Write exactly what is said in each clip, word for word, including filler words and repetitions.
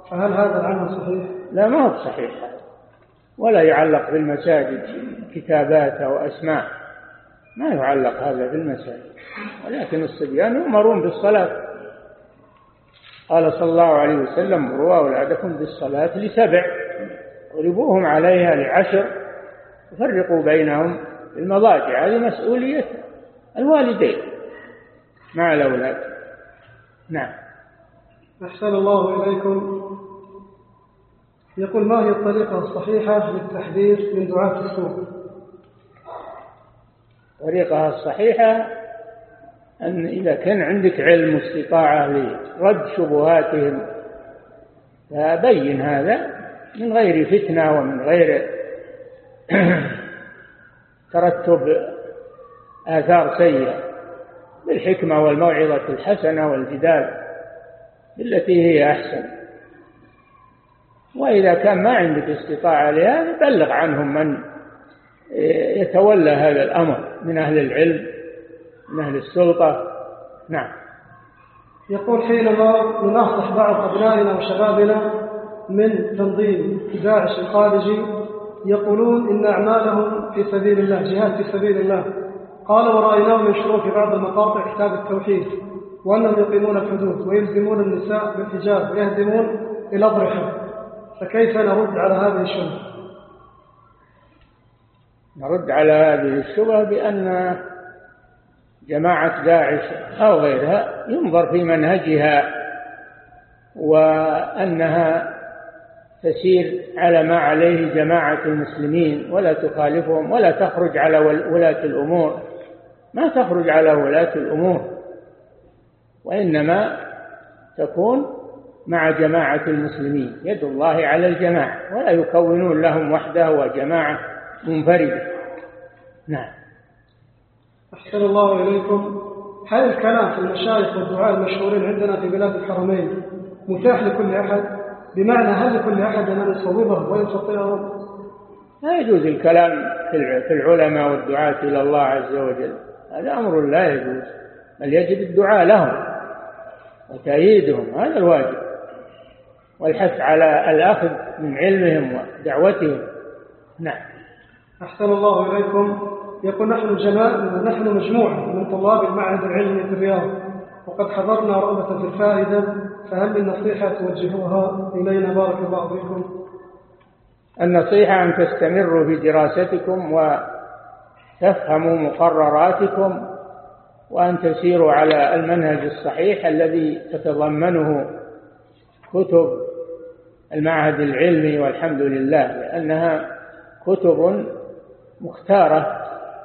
فهل هذا العمل صحيح؟ لا، ما هو صحيح، ولا يعلق بالمساجد كتابات أو أسماء، ما يعلق هذا بالمساجد، ولكن الصبيان يؤمرون بالصلاة. قال صلى الله عليه وسلم: مروا أولادكم بالصلاة لسبع، اضربوهم عليها لعشر، وفرقوا بينهم المضاجع. هذه مسؤولية الوالدين مع الأولاد. نعم. أحسن الله إليكم. يقول: ما هي الطريقة الصحيحة للتحذير من دعاة السوء؟ الطريقة الصحيحة أن إذا كان عندك علم واستطاعة لرد شبهاتهم فبين هذا من غير فتنة ومن غير ترتب آثار سيئة، بالحكمة والموعظة الحسنة والجدال بالتي هي أحسن. وإذا كان ما عندك استطاعة لهذا بلغ عنهم من يتولى هذا الأمر من أهل العلم، من أهل السلطة. نعم. يقول: حينما نناصح بعض أبنائنا وشبابنا من تنظيم داعش الخارجي يقولون إن أعمالهم في سبيل الله، جهاد في سبيل الله، قال: ورأيناهم ينشرون في بعض المقاطع كتاب التوحيد، وأنهم يقيمون الحدود ويلزمون النساء بالحجاب ويهدمون الأضرحة، فكيف نرد على هذه الشبهة؟ نرد على هذه الشبهة بأن جماعة داعش أو غيرها ينظر في منهجها، وأنها تسير على ما عليه جماعة المسلمين ولا تخالفهم، ولا تخرج على ولاة الأمور، ما تخرج على ولاة الأمور، وإنما تكون مع جماعة المسلمين، يد الله على الجماعة، ولا يكونون لهم وحده وجماعة منفردة. نعم. أحسن الله إليكم. هل الكلام في المشايخ والدعاء المشهورين عندنا في بلاد الحرمين متاح لكل أحد؟ بمعنى هل لكل أحد أن يصوبه ويخطئه؟ لا يجوز الكلام في العلماء والدعاة إلى الله عز وجل، هذا أمر لا يجوز، بل يجب الدعاء لهم وتأييدهم، هذا الواجب، والحث على الأخذ من علمهم ودعوتهم. نعم. أحسن الله إليكم. يقول: نحن جماعة نحن مجموعة من طلاب المعهد العلمي في الرياض، وقد حضرنا رغبة في الفائدة، فهل من نصيحة توجهوها إلينا بارك الله فيكم؟ النصيحة أن تستمروا في دراستكم وتفهموا مقرراتكم، وأن تسيروا على المنهج الصحيح الذي تتضمنه كتب المعهد العلمي، والحمد لله، لأنها كتب مختارة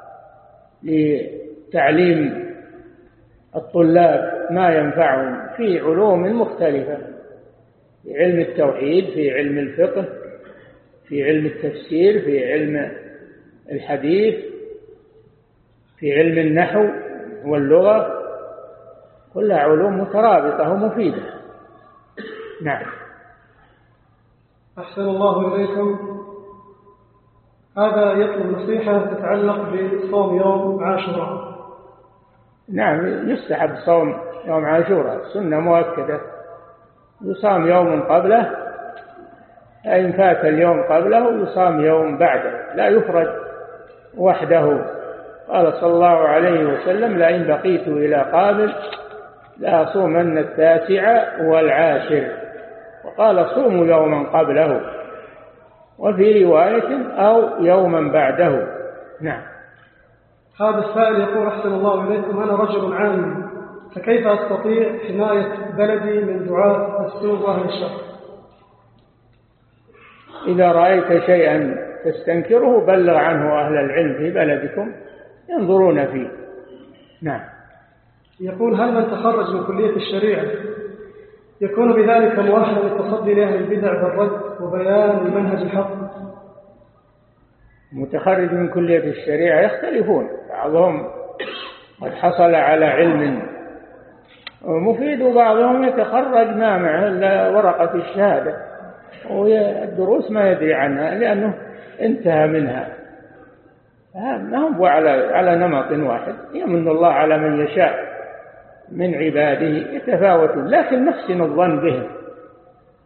لتعليم الطلاب ما ينفعهم في علوم مختلفة، في علم التوحيد، في علم الفقه، في علم التفسير، في علم الحديث، في علم النحو واللغة، كلها علوم مترابطة ومفيدة. نعم. أحسن الله إليكم. هذا يطلب نصيحة تتعلق بصوم يوم عاشوراء. نعم، يستحب صوم يوم عاشوراء، سنة مؤكدة، يصام يوم قبله، إن فات اليوم قبله يصام يوم بعده، لا يفرد وحده. قال صلى الله عليه وسلم: لئن بقيت إلى قابل لأصومن التاسع والعاشر، وقال: صوموا يوما قبله، وفي رواية أو يوما بعده. نعم. هذا السائل يقول: أحسن الله إليكم، أنا رجل عام، فكيف أستطيع حماية بلدي من دعاة السوء وأهل الشر؟ إذا رأيت شيئا تستنكره بلغ عنه أهل العلم في بلدكم ينظرون فيه. نعم. يقول: هل من تخرج من كلية الشريعة يكون بذلك مؤهلا للتصدي لأهل البدع بالرد وبيان المنهج الحق؟ متخرج من كلية الشريعة يختلفون، بعضهم قد حصل على علم مفيد، وبعضهم يتخرج ما معه إلا ورقة الشهادة، والدروس ما يدري عنها لأنه انتهى منها. ما هم على على نمط واحد، يمن الله على من يشاء من عباده، يتفاوتون، لكن نحسن الظن بهم